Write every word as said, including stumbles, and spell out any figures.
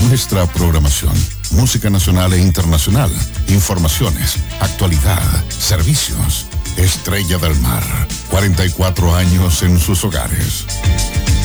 Nuestra programación, música nacional e internacional, informaciones, actualidad, servicios. Estrella del Mar, cuarenta y cuatro años en sus hogares.